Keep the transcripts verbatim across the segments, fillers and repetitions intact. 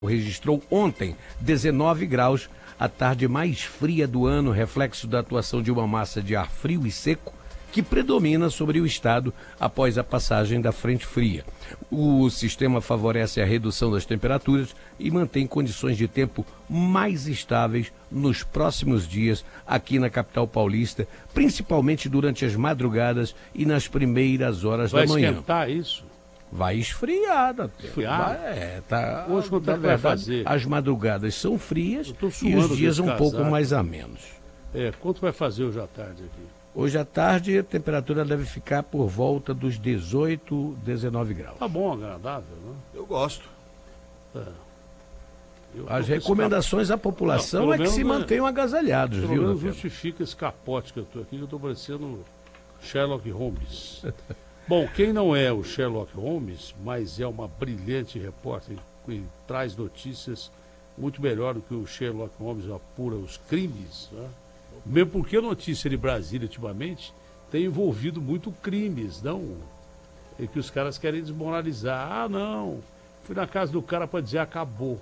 registrou ontem dezenove graus, a tarde mais fria do ano, reflexo da atuação de uma massa de ar frio e seco que predomina sobre o estado após a passagem da frente fria. O sistema favorece a redução das temperaturas e mantém condições de tempo mais estáveis nos próximos dias aqui na capital paulista, principalmente durante as madrugadas e nas primeiras horas Vai da manhã. Vai esquentar isso? Vai esfriar, Datena. Esfriar? É, tá. Hoje quanto é que vai fazer? As madrugadas são frias e os dias um pouco casaco. mais amenos. É, quanto vai fazer hoje à tarde aqui? Hoje à tarde a temperatura deve ficar por volta dos dezoito, dezenove graus. Tá bom, agradável, né? Eu gosto. É. Eu As recomendações à população não, é que se mantenham agasalhados, pelo viu? Pelo menos justifica esse capote que eu tô aqui, que eu tô parecendo Sherlock Holmes. Bom, quem não é o Sherlock Holmes, mas é uma brilhante repórter que traz notícias muito melhor do que o Sherlock Holmes apura os crimes, né? Mesmo porque a notícia de Brasília, ultimamente, tem envolvido muito crimes, não? E que os caras querem desmoralizar. Ah, não, fui na casa do cara para dizer acabou.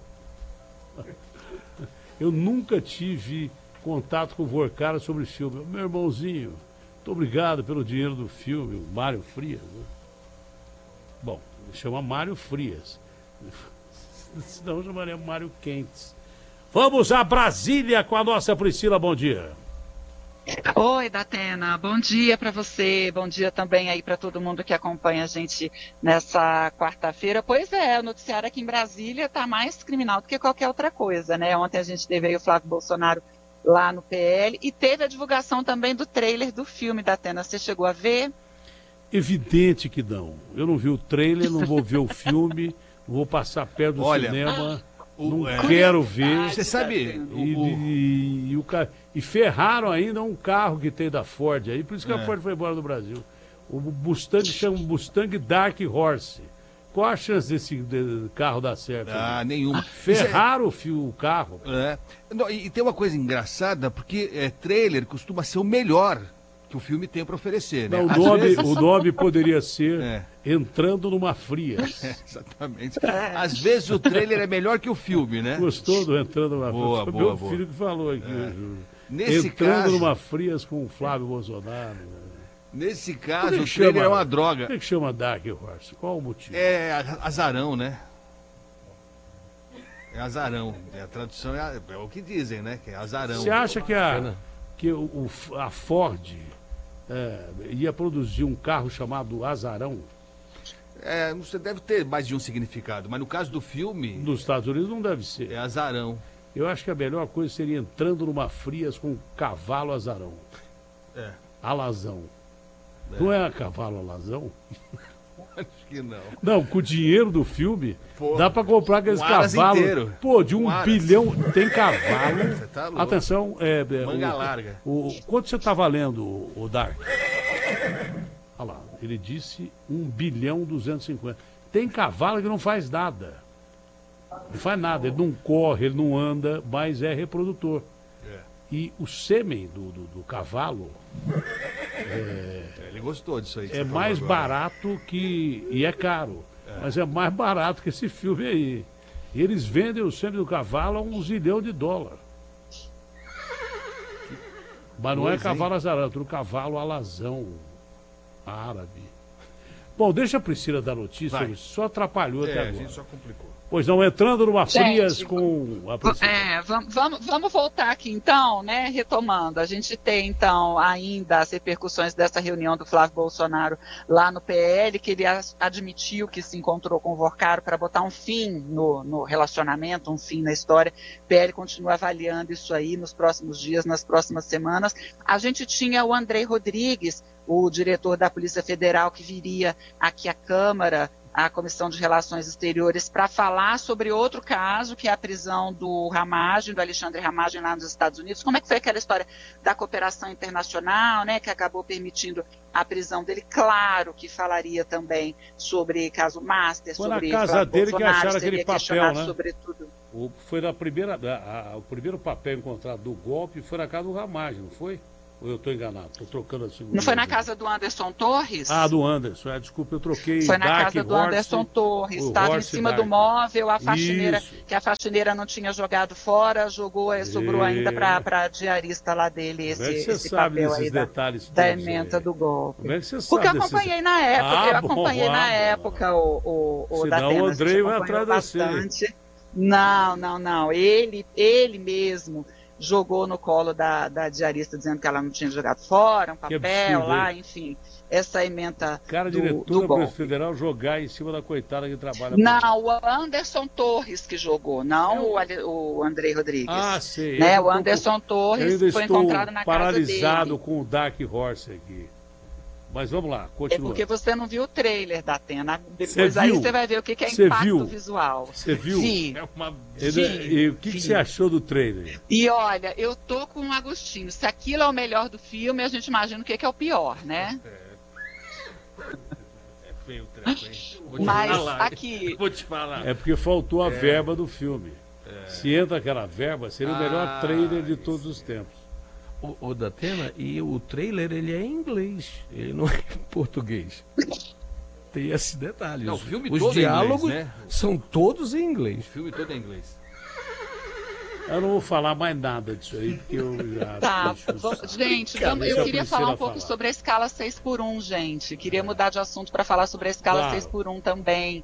Eu nunca tive contato com o Vorcara sobre filme. Meu irmãozinho, muito obrigado pelo dinheiro do filme, o Mário Frias. Né? Bom, ele chama Mário Frias. Senão chamaria Mário Quentes. Vamos a Brasília com a nossa Priscila, bom dia. Oi, Datena, bom dia para você, bom dia também aí para todo mundo que acompanha a gente nessa quarta-feira. Pois é, o noticiário aqui em Brasília está mais criminal do que qualquer outra coisa, né? Ontem a gente teve aí o Flávio Bolsonaro lá no P L e teve a divulgação também do trailer do filme, Datena. Você chegou a ver? Evidente que não. Eu não vi o trailer, não vou ver o filme, não vou passar perto do Olha, cinema. O, não é, quero ver. Você sabe. E, O, o... e, e, o, e ferraram ainda um carro que tem da Ford aí, por isso que é. a Ford foi embora do Brasil. O Mustang chama Mustang Dark Horse. Qual a chance desse de, carro dar certo? Ah, nenhuma. Ferraram o, fio, o carro. É. Não, e, e tem uma coisa engraçada, porque é, trailer costuma ser o melhor que o filme tem para oferecer. Né? Não, o, nome, vezes... o nome poderia ser é. Entrando numa Frias. É, exatamente. Às vezes o trailer é melhor que o filme, né? Gostou do Entrando numa boa, Frias? Foi boa, meu boa. filho que falou aqui. É. Nesse Entrando caso... numa Frias com o Flávio Bolsonaro. Nesse caso, que o trailer chama, é uma droga. Por que, que chama Dark Horse? Qual o motivo? É azarão, né? É azarão. A tradução é, é o que dizem, né? Que é azarão. Você acha que a, que o, o, a Ford é, ia produzir um carro chamado Azarão? É, você deve ter mais de um significado, mas no caso do filme... Nos Estados Unidos não deve ser. É azarão. Eu acho que a melhor coisa seria Entrando numa Frias com cavalo azarão. É. Alazão. É. Não é a cavalo alazão? Acho que não. Não, com o dinheiro do filme, Pô, dá pra comprar aqueles um cavalos. Inteiro. Pô, de um, um bilhão. Tem cavalo. Você tá louco. Atenção, é, é, manga o, larga. O, quanto você tá valendo, o, o Dark? Olha lá, ele disse um bilhão duzentos e cinquenta. Tem cavalo que não faz nada. Não faz nada, ele não corre, ele não anda, mas é reprodutor. É. E o sêmen do, do, do cavalo. É, ele gostou disso aí. É mais barato que. E é caro. É. Mas é mais barato que esse filme aí. E eles vendem o sêmen do cavalo a um zilhão de dólar. Mas não pois, é cavalo azarão, é tudo cavalo alazão árabe. Bom, deixa a Priscila dar notícia, Vai. só atrapalhou é, até agora. A gente só complicou. Pois não, entrando numa Frias Gente, com a Priscila. É, vamos, vamos, vamos voltar aqui então, né, retomando. A gente tem então ainda as repercussões dessa reunião do Flávio Bolsonaro lá no P L, que ele admitiu que se encontrou com o Vorcaro para botar um fim no, no relacionamento, um fim na história. O P L continua avaliando isso aí nos próximos dias, nas próximas semanas. A gente tinha o Andrei Rodrigues, o diretor da Polícia Federal, que viria aqui à Câmara, a Comissão de Relações Exteriores, para falar sobre outro caso, que é a prisão do Ramagem, do Alexandre Ramagem lá nos Estados Unidos. Como é que foi aquela história da cooperação internacional, né, que acabou permitindo a prisão dele? Claro que falaria também sobre caso Master, foi sobre na casa Flávio dele Bolsonaro, que acharam aquele papel, né? Sobre tudo. O, foi na primeira, a, a, o primeiro papel encontrado do golpe foi na casa do Ramagem, não foi? Ou eu estou enganado? Estou trocando a segunda. Não foi na casa do Anderson Torres? Ah, do Anderson. É, desculpa, eu troquei. Foi na Dark casa do Horse, Anderson Torres. Estava em cima Dark. do móvel, a faxineira, Isso. que a faxineira não tinha jogado fora, jogou, e... sobrou ainda para a diarista lá dele esse, Como é que você esse sabe papel desses aí da, detalhes da todos ementa aí? do golpe. Como é que você sabe Porque eu desses... acompanhei na época, Ah, eu bom, acompanhei ah, na bom. época o, o, o Senão Datena, o a gente Andrei vai acompanhou atrás de você. bastante. Não, não, não. Ele, ele mesmo jogou no colo da, da diarista dizendo que ela não tinha jogado fora, um papel absurdo, lá, hein? enfim. Essa ementa Cara, do, do diretora golpe. federal jogar em cima da coitada que trabalha. Não, o Anderson Torres que jogou, não É o- o, Ale- o Andrei Rodrigues. Ah, sei. Né? Eu O tô Anderson com- eu Torres ainda foi estou encontrado na casa paralisado dele. com o Dark Horse aqui. Mas vamos lá, É continua. porque você não viu o trailer da Atena. Cê Depois aí viu? você vai ver o que, que é Cê impacto viu? visual. Você viu? Vi. É uma... E, vi, e o que, que vi. você achou do trailer? E olha, eu tô com o Agostinho. Se aquilo é o melhor do filme, a gente imagina o que, que é o pior, né? É feio o treco, hein? Vou te Mas falar, aqui, Vou te falar. É porque faltou a verba do filme. Se entra aquela verba, seria o melhor Ah, trailer de todos os tempos. O, o Datena, e o trailer ele é em inglês, ele não é em português. Tem esse detalhe. Não, Os- o filme Os todo é em inglês, diálogos né? são todos em inglês. O filme todo é em inglês. Eu não vou falar mais nada disso aí, porque eu já. tá. deixo isso. Vamos- gente, Deixa vamos- a eu queria falar Priscila um pouco falar. sobre a escala seis por um, gente. Queria mudar de assunto para falar sobre a escala Claro. seis por um também.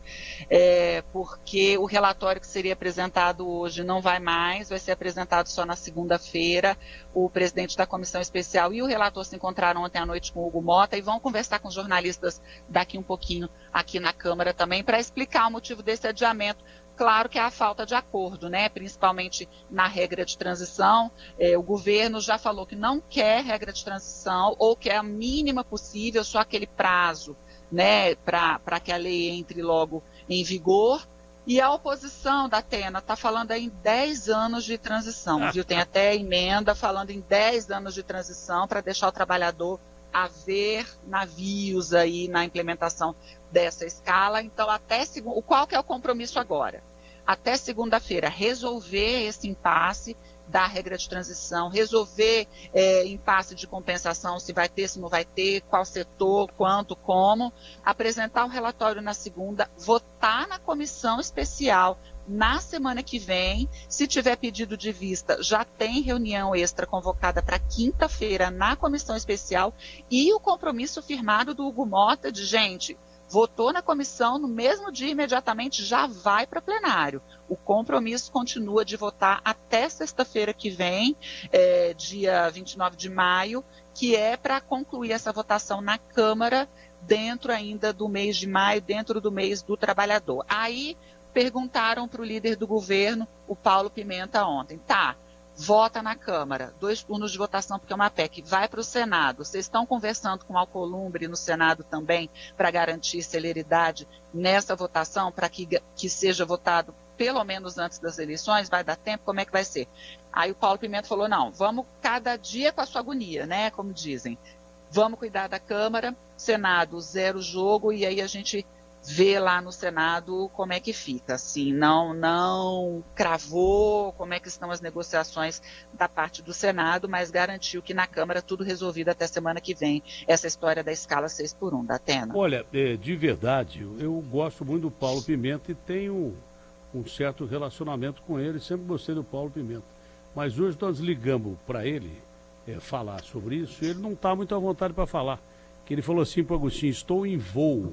É, porque o relatório que seria apresentado hoje não vai mais, vai ser apresentado só na segunda-feira. O presidente da comissão especial e o relator se encontraram ontem à noite com o Hugo Mota e vão conversar com os jornalistas daqui um pouquinho aqui na Câmara também para explicar o motivo desse adiamento. Claro que é a falta de acordo, né? Principalmente na regra de transição. É, o governo já falou que não quer regra de transição ou quer a mínima possível, só aquele prazo, né? Para que a lei entre logo em vigor. E a oposição da Atena está falando aí em dez anos de transição, viu? Tem até emenda falando em dez anos de transição para deixar o trabalhador haver navios aí na implementação dessa escala. Então, até segundo, qual que é o compromisso agora? Até segunda-feira, resolver esse impasse da regra de transição, resolver é, impasse de compensação, se vai ter, se não vai ter, qual setor, quanto, como, apresentar o relatório na segunda, votar na comissão especial na semana que vem. Se tiver pedido de vista, já tem reunião extra convocada para quinta-feira na comissão especial e o compromisso firmado do Hugo Mota de, gente, votou na comissão, no mesmo dia, imediatamente, já vai para plenário. O compromisso continua de votar até sexta-feira que vem, é, dia vinte e nove de maio, que é para concluir essa votação na Câmara, dentro ainda do mês de maio, dentro do mês do trabalhador. Aí perguntaram para o líder do governo, o Paulo Pimenta, ontem, tá, vota na Câmara, dois turnos de votação, porque é uma P E C, vai para o Senado. Vocês estão conversando com o Alcolumbre no Senado também para garantir celeridade nessa votação, para que, que seja votado pelo menos antes das eleições? Vai dar tempo? Como é que vai ser? Aí o Paulo Pimenta falou, não, vamos cada dia com a sua agonia, né, como dizem. Vamos cuidar da Câmara, Senado, zero jogo, e aí a gente vê lá no Senado como é que fica, assim, não, não cravou como é que estão as negociações da parte do Senado, mas garantiu que na Câmara tudo resolvido até semana que vem, essa história da escala seis por um, da Atena. Olha, é, de verdade, eu, eu gosto muito do Paulo Pimenta e tenho um certo relacionamento com ele, sempre gostei do Paulo Pimenta. Mas hoje nós ligamos para ele é, falar sobre isso e ele não está muito à vontade para falar. Que ele falou assim para o Agostinho, estou em voo.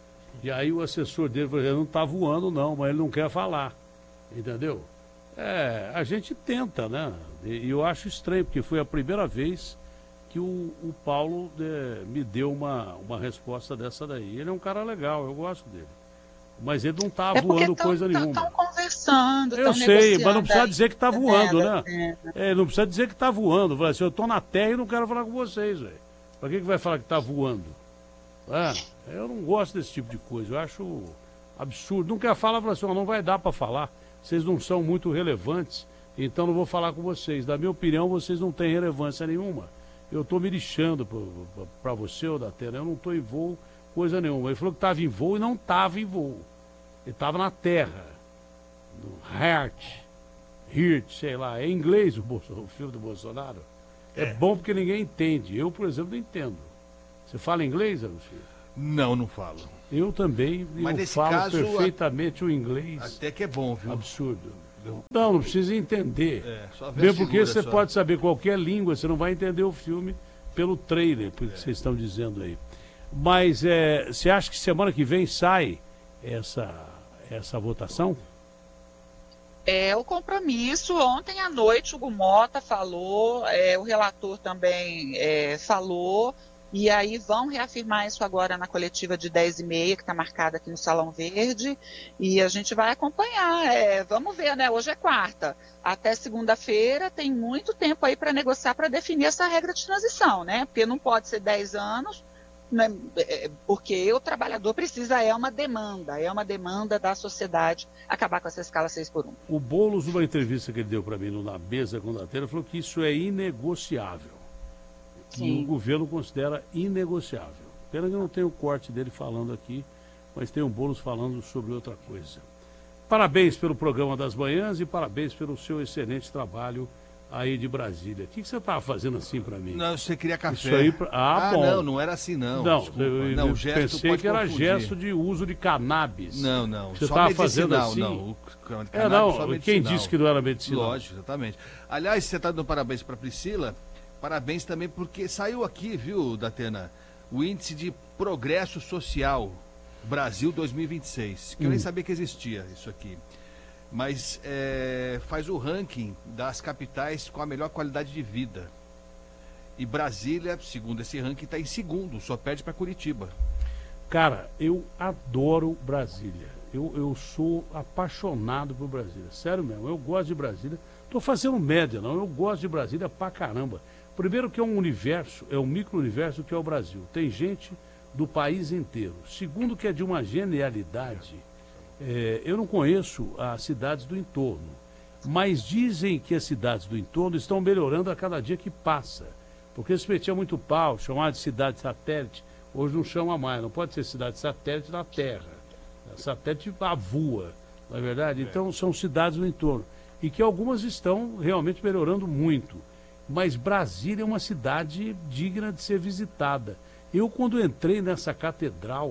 E aí o assessor dele falou, ele não está voando não, mas ele não quer falar, entendeu? É, a gente tenta, né? E eu acho estranho, porque foi a primeira vez que o, o Paulo é, me deu uma, uma resposta dessa daí. Ele é um cara legal, eu gosto dele. Mas ele não está é voando tão, coisa tão, nenhuma. Estão conversando, Eu tão sei, mas não precisa aí, dizer que está voando, né? É, É, não precisa dizer que está voando. Fala assim, eu estou na terra e não quero falar com vocês, velho. Para que, que vai falar que está voando? É, eu não gosto desse tipo de coisa, eu acho absurdo. Não quer falar, fala assim, oh, não vai dar para falar, vocês não são muito relevantes, então não vou falar com vocês. Da minha opinião, vocês não têm relevância nenhuma. Eu estou me lixando para você, ou da Terra, eu não estou em voo, coisa nenhuma. Ele falou que estava em voo e não estava em voo. Ele estava na terra, no Heart, Hirt, sei lá, é em inglês o, Bolso, o filme do Bolsonaro. é, é bom porque ninguém entende. Eu, por exemplo, não entendo. Você fala inglês, Agostinho? Não, não falo. Eu também, Mas eu nesse falo caso, perfeitamente a... o inglês. Até que é bom, viu? Absurdo. Não, não precisa entender. É, só ver Mesmo porque você só. pode saber qualquer língua, você não vai entender o filme pelo trailer, pelo que é. vocês estão dizendo aí. Mas é, você acha que semana que vem sai essa, essa votação? É o compromisso. Ontem à noite o Gumota falou, é, o relator também é, falou, e aí vão reafirmar isso agora na coletiva de dez e meia, que está marcada aqui no Salão Verde, e a gente vai acompanhar. É, vamos ver, né? Hoje é quarta. Até segunda-feira tem muito tempo aí para negociar, para definir essa regra de transição, né? Porque não pode ser dez anos, né? Porque o trabalhador precisa, é uma demanda, é uma demanda da sociedade acabar com essa escala seis por um. O Boulos, numa entrevista que ele deu para mim no Na Mesa com a Datena, falou que isso é inegociável. Sim. E o governo considera inegociável. Pena que não tem o corte dele falando aqui, mas tem o Boulos falando sobre outra coisa. Parabéns pelo programa das manhãs e parabéns pelo seu excelente trabalho aí de Brasília. O que, que você estava fazendo assim para mim? Não, você queria café. Isso aí pra... ah, ah, bom. não, não era assim não. Não, Desculpa. eu, eu não, o gesto pensei pode que era confundir. gesto de uso de cannabis. Não, não. Você só estava fazendo medicinal, assim? Não, o cannabis é, não. só Quem medicinal. disse que não era medicinal? Lógico, exatamente. Aliás, você está dando parabéns para Priscila. Parabéns também porque saiu aqui, viu, Datena, o índice de progresso social Brasil dois mil e vinte e seis, que hum. eu nem sabia que existia isso aqui. Mas é, faz o ranking das capitais com a melhor qualidade de vida. E Brasília, segundo esse ranking, está em segundo, só perde para Curitiba. Cara, eu adoro Brasília. Eu, eu sou apaixonado por Brasília. Sério mesmo, eu gosto de Brasília. Estou fazendo média, não. Eu gosto de Brasília pra caramba. Primeiro que é um universo, é um micro-universo que é o Brasil. Tem gente do país inteiro. Segundo que é de uma genialidade. É, eu não conheço as cidades do entorno, mas dizem que as cidades do entorno estão melhorando a cada dia que passa. Porque se metia muito pau, chamar de cidade satélite, hoje não chama mais, não pode ser cidade satélite da Terra. A satélite voa, não é verdade? Então são cidades no entorno. E que algumas estão realmente melhorando muito. Mas Brasília é uma cidade digna de ser visitada. Eu, quando entrei nessa catedral,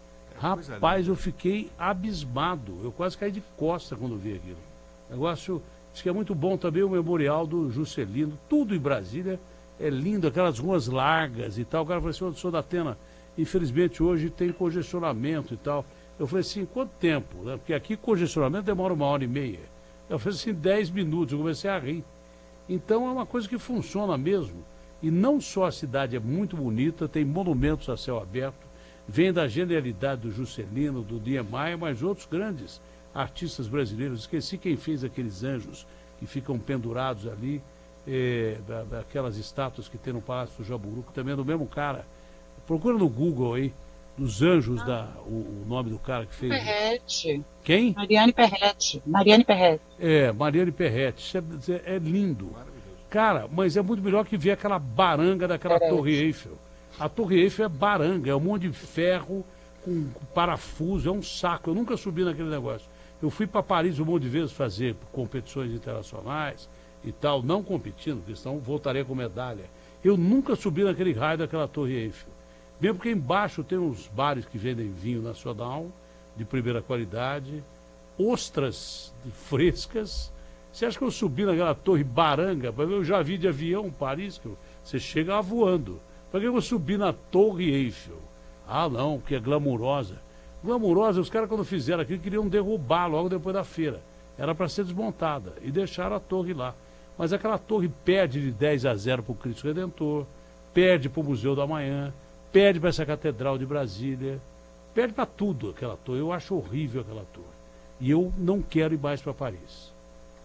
rapaz, eu fiquei abismado. Eu quase caí de costa quando vi aquilo. Negócio, diz que é muito bom também o memorial do Juscelino. Tudo em Brasília é lindo, aquelas ruas largas e tal. O cara falou assim, eu sou da Atena, infelizmente hoje tem congestionamento e tal. Eu falei assim, quanto tempo? Porque aqui congestionamento demora uma hora e meia. Eu falei assim, dez minutos, eu comecei a rir. Então é uma coisa que funciona mesmo. E não só a cidade é muito bonita, tem monumentos a céu aberto, vem da genialidade do Juscelino, do Niemeyer, mas outros grandes artistas brasileiros. Esqueci quem fez aqueles anjos que ficam pendurados ali, é, da, daquelas estátuas que tem no Palácio do Jaburu, que também é do mesmo cara. Procura no Google aí, dos anjos, ah. da, o, o nome do cara que fez. Perrette. Quem? Mariane Perrette. Mariane Perrette. É, Mariane Perrette. Isso é, é lindo. Cara, mas é muito melhor que ver aquela baranga daquela Perrette. Torre Eiffel. A Torre Eiffel é baranga, é um monte de ferro com parafuso, é um saco. Eu nunca subi naquele negócio. Eu fui para Paris um monte de vezes fazer competições internacionais e tal, não competindo, porque senão voltaria com medalha. Eu nunca subi naquele raio daquela Torre Eiffel. Mesmo porque embaixo tem uns bares que vendem vinho nacional, de primeira qualidade, ostras frescas. Você acha que eu subi naquela torre baranga? Eu já vi de avião Paris, que você chega lá voando. Para que eu subi na Torre Eiffel? Ah, não, porque é glamurosa. Glamurosa, os caras quando fizeram aquilo queriam derrubar logo depois da feira. Era para ser desmontada e deixaram a torre lá. Mas aquela torre perde de dez a zero para o Cristo Redentor, perde para o Museu da Manhã, perde para essa Catedral de Brasília, perde para tudo aquela torre. Eu acho horrível aquela torre. E eu não quero ir mais para Paris.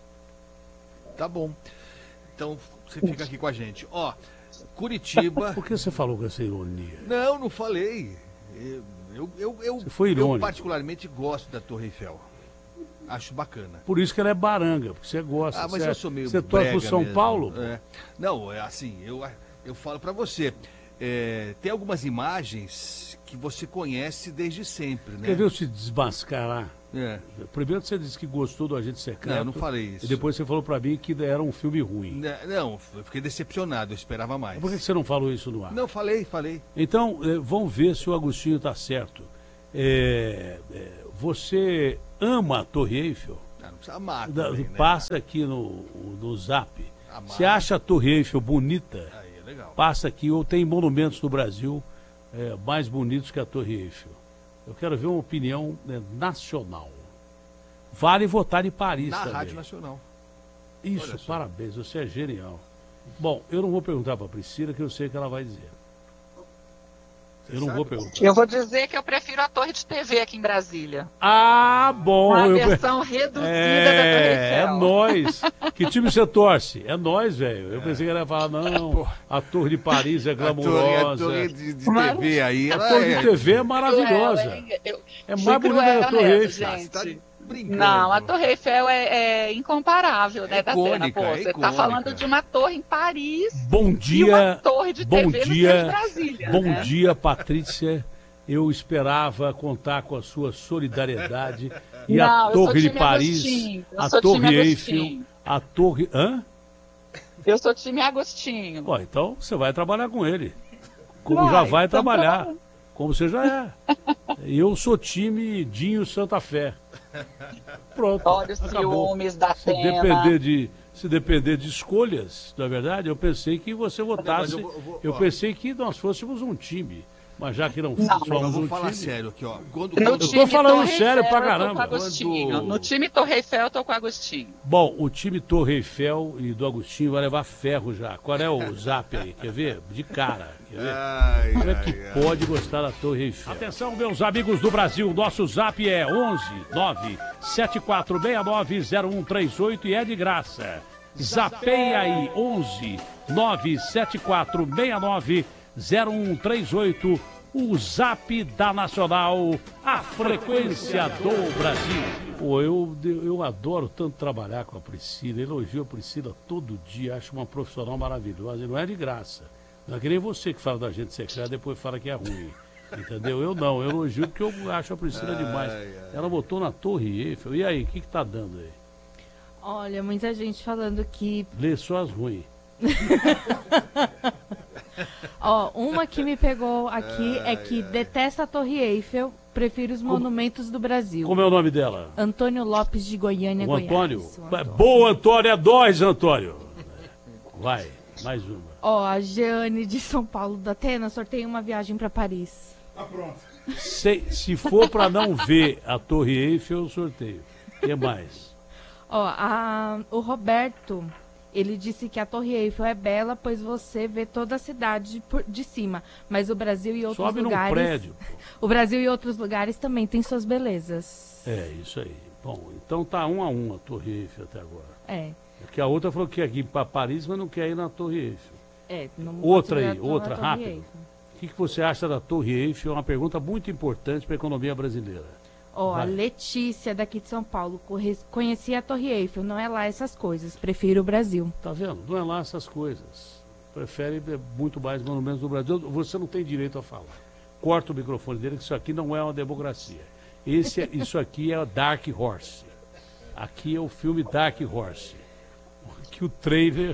Tá bom. Então você fica aqui com a gente. Ó, Curitiba... Por que você falou com essa ironia? Não, não falei. Eu, eu, eu, eu, você foi irônico. Eu particularmente gosto da Torre Eiffel. Acho bacana. Por isso que ela é baranga, porque você gosta. Ah, mas você, eu sou meio Você torce pro São mesmo. Paulo? É. Não, é assim, eu, eu falo pra você. É, tem algumas imagens que você conhece desde sempre, né? Quer ver eu te desmascarar? É. Primeiro você disse que gostou do Agente Secreto. Não, eu não falei isso. E depois você falou pra mim que era um filme ruim. Não, eu fiquei decepcionado, eu esperava mais. Por que você não falou isso no ar? Não, falei, falei. Então, eh, vamos ver se o Agostinho está certo. É, é, você ama a Torre Eiffel? Ah, não precisa amar Da- também, né? Passa aqui no, no Zap. Amar. Você acha a Torre Eiffel bonita? Aí, é legal. Passa aqui, ou tem monumentos no Brasil é, mais bonitos que a Torre Eiffel. Eu quero ver uma opinião né, nacional. Vale votar em Paris Na também. Rádio Nacional. Isso, Olha só. parabéns, você é genial. Bom, eu não vou perguntar para a Priscila, que eu sei que ela vai dizer. Eu não vou perguntar. Eu vou dizer que eu prefiro a torre de T V aqui em Brasília. Ah, bom. A eu- versão reduzida da Torre É, é Eiffel. nóis. Que time você torce? É nóis, velho. Eu pensei que ela ia falar, não, a Torre de Paris é A torre, a glamourosa. torre de, de Mas- T V aí, A ela Torre é... de T V é Cruel, maravilhosa. hein? Eu É fui mais bonita que a cruel Torre nessa, Eiffel. Você tá gente. brincando. Não, a Torre Eiffel é, é incomparável, né, É Datena? icônica, Pô, é você tá icônica. falando de uma torre em Paris Bom e uma dia, torre de bom T V no dia, centro de Brasília. bom né? dia, Patrícia. Eu esperava contar com a sua solidariedade. E Não, a eu sou Torre de time Paris, Agostinho, eu a sou time Torre Eiffel, Agostinho. a Torre... Hã? Eu sou time Agostinho. Pô, então você vai trabalhar com ele. Como Vai, já vai então trabalhar. tá. Como você já é. Eu sou time Dinho Santa Fé. Pronto. Olha os acabou. ciúmes da Se Atena. depender de, se depender de escolhas, na verdade, eu pensei que você votasse. eu vou- eu vou- eu ó. pensei que nós fôssemos um time. Mas já que não, Não, Mas eu somos vou um falar time. sério aqui, ó. Quando, No quando- tô time falando Torre sério Eiffel, pra eu tô caramba. com o Agostinho. Quando- No time Torre Eiffel, eu tô com o Agostinho. Bom, o time Torre Eiffel e do Agostinho vai levar ferro já. Qual é o zap aí? Quer ver? De cara. Quer ver? Ai, Como é ai, que ai. pode gostar da Torre Eiffel? Atenção, meus amigos do Brasil, nosso zap é onze nove sete quatro seis nove zero um três oito e é de graça. Zapeia aí, onze nove sete quatro seis nove zero um três oito, o zap da Nacional, a frequência do Brasil. Pô, eu, eu adoro tanto trabalhar com a Priscila, elogio a Priscila todo dia, acho uma profissional maravilhosa, e não é de graça. Não é que nem você que fala da gente secreta e depois fala que é ruim. Entendeu? Eu não, eu elogio porque eu acho a Priscila demais. Ela botou na Torre Eiffel. E aí, o que, que tá dando aí? Olha, muita gente falando que... Lê só as ruins. Ó, uma que me pegou aqui é que detesta a Torre Eiffel, prefere os monumentos do Brasil. Como é o nome dela? Antônio Lopes de Goiânia, O Goiás. Antônio? O Antônio. Boa, Antônio, é dois, Antônio. Vai, mais uma. Ó, a Jeane de São Paulo da Atena sorteia uma viagem para Paris. Se, se for para não ver a Torre Eiffel, eu sorteio. O que mais? Ó, a, o Roberto, ele disse que a Torre Eiffel é bela, pois você vê toda a cidade por- de cima. Mas o Brasil e outros Sobe num lugares... prédio. Pô. O Brasil e outros lugares também têm suas belezas. É, isso aí. Bom, então tá um a um a Torre Eiffel até agora. É. Porque a outra falou que quer ir para Paris, mas não quer ir na Torre Eiffel. É, não Outra pode aí, ver a- outra, a Torre rápido. Eiffel. O que, que você acha da Torre Eiffel? É uma pergunta muito importante para a economia brasileira. Ó, a Vai. Letícia daqui de São Paulo corre- conhecia a Torre Eiffel, não é lá essas coisas, prefiro o Brasil. Tá vendo? Não é lá essas coisas. Prefere é, muito mais monumentos do Brasil. Você não tem direito a falar. Corta o microfone dele, que isso aqui não é uma democracia. Esse, é- isso aqui é Dark Horse. Aqui é o filme Dark Horse. Que o trailer...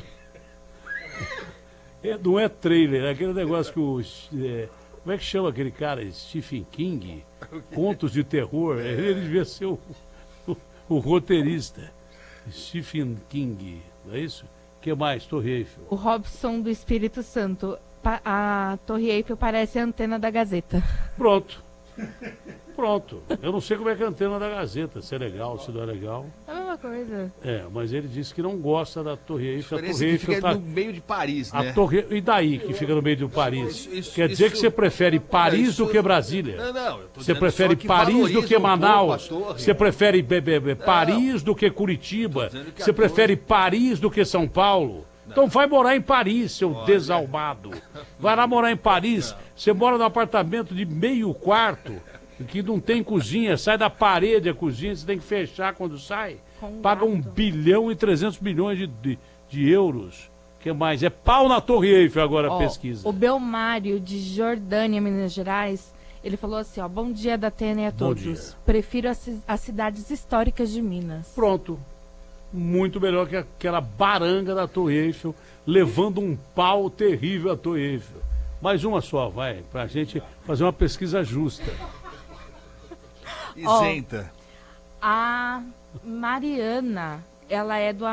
É, não é trailer, é aquele negócio que o... é, como é que chama aquele cara? Stephen King? Contos de terror. Ele devia ser o, o, o roteirista. Stephen King, não é isso? O que mais? Torre Eiffel. O Robson do Espírito Santo, pa- a Torre Eiffel parece a antena da Gazeta. Pronto. Pronto. Eu não sei como é que é a antena da Gazeta, se é legal, se não é legal. É a mesma coisa. É, mas ele disse que não gosta da Torre Eiffel. A Diferença Torre que fica Eiffel tá... no meio de Paris, A né? torre... E daí que fica no meio do Paris? Isso- isso- Quer dizer isso- que você prefere Paris isso- do que Brasília? Não, não, eu tô Você dizendo prefere só que Paris do valoriza que um pouco Manaus? a torre. Você prefere be- be- be- Paris do que Curitiba? Tô dizendo que a Você torre- prefere Paris do que São Paulo? Então vai morar em Paris, seu desalmado. Vai lá morar em Paris. Você mora num apartamento de meio quarto, que não tem cozinha, sai da parede a cozinha, você tem que fechar quando sai. Com um Paga um gato. bilhão e trezentos milhões de, de, de euros. O que mais? É pau na Torre Eiffel agora a Ó, pesquisa. o Belmário de Jordânia, Minas Gerais, Ele falou assim, ó, bom dia da T N a Bom todos. dia. Prefiro as, ci- as cidades históricas de Minas. Pronto. Muito melhor que aquela baranga da Torre Eiffel, levando um pau terrível à Torre Eiffel. Mais uma só, vai, pra gente fazer uma pesquisa justa. Isenta. A Mariana, ela é do